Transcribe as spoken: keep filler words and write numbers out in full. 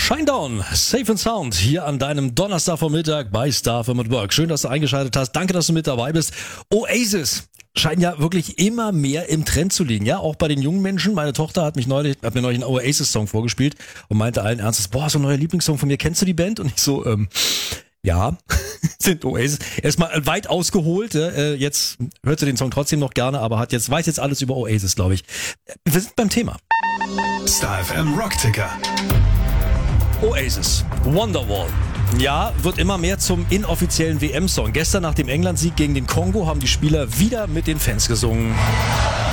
Shinedown, Safe and Sound, hier an deinem Donnerstagvormittag bei Star F M at Work. Schön, dass du eingeschaltet hast. Danke, dass du mit dabei bist. Oasis scheinen ja wirklich immer mehr im Trend zu liegen, ja, auch bei den jungen Menschen. Meine Tochter hat mich neulich, hat mir neulich einen Oasis-Song vorgespielt und meinte allen Ernstes, boah, so ein neuer Lieblingssong von mir, kennst du die Band? Und ich so, ähm, ja, sind Oasis. Erstmal weit ausgeholt, äh, jetzt hört sie den Song trotzdem noch gerne, aber hat jetzt, weiß jetzt alles über Oasis, glaube ich. Wir sind beim Thema. Star F M Rockticker. Oasis, Wonderwall. Ja, wird immer mehr zum inoffiziellen W M-Song. Gestern nach dem England-Sieg gegen den Kongo haben die Spieler wieder mit den Fans gesungen.